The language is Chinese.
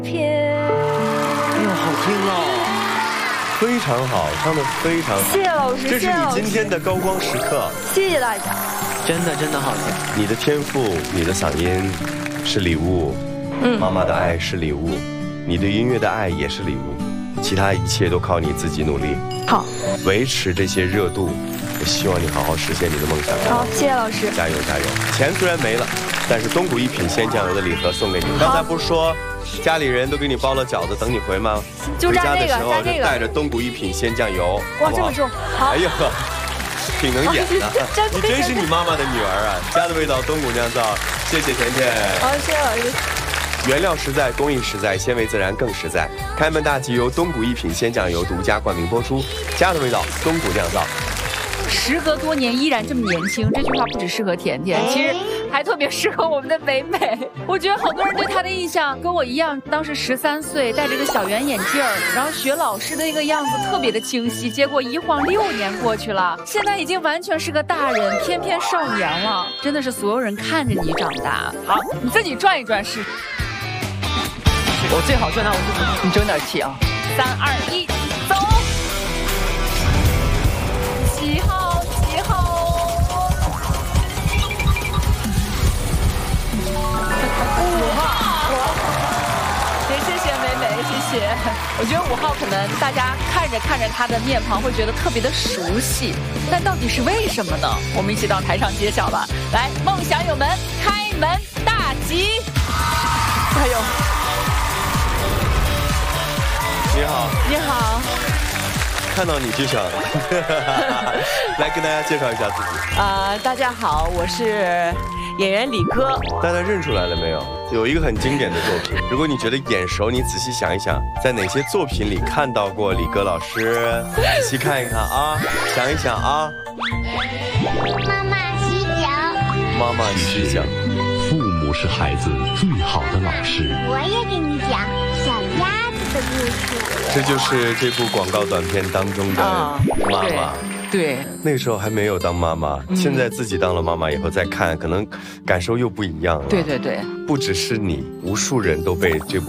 天。 哎呦，好听哦！ 非常好，唱得非常好。 谢谢老师， 这是你今天的高光时刻。 谢谢大家。 真的好听。 你的天赋，你的嗓音是礼物，妈妈的爱是礼物，你对音乐的爱也是礼物，其他一切都靠你自己努力。 好， 维持这些热度，也希望你好好实现你的梦想。 好，谢谢老师， 加油加油！钱虽然没了，但是东谷一品鲜酱油的礼盒送给你。刚才不是说家里人都给你包了饺子等你回吗？ 就蘸这个， 蘸这个，带着东谷一品鲜酱油。 哇，这么重！好， 哎呀，挺能演的。你真是你妈妈的女儿啊！家的味道，东谷酿造。谢谢甜甜。 好，谢谢老师。 原料实在，工艺实在，鲜味自然更实在。开门大吉由东谷一品鲜酱油独家冠名播出，家的味道，东谷酿造。 时隔多年依然这么年轻，这句话不只适合甜甜，其实还特别适合我们的北美。我觉得好多人对她的印象跟我一样，当时13岁，戴着个小圆眼镜儿，然后学老师的那个样子特别的清晰。结果一晃6年过去了，现在已经完全是个大人，翩翩少年了。真的是所有人看着你长大。好，你自己转一转试。 我最好转到我自己，你争点气啊 ！3、2、1，走！几号？几号？5号。也谢谢美美，谢谢。我觉得5号可能大家看着他的面庞会觉得特别的熟悉，但到底是为什么呢？我们一起到台上揭晓吧。来，梦想友们，开门大吉！加油！ 你好， 你好， 看到你就想来跟大家介绍一下自己。 大家好，我是演员李歌。 大家认出来了没有？有一个很经典的作品，如果你觉得眼熟，你仔细想一想，在哪些作品里看到过李歌老师？仔细看一看啊，想一想啊。 妈妈洗脚。 妈妈洗脚。 父母是孩子最好的老师。 我也给你讲小鸭子的故事。 这就是这部广告短片当中的妈妈。 对， 那个时候还没有当妈妈，现在自己当了妈妈以后再看，可能感受又不一样了。 对， 不只是你，无数人都被这部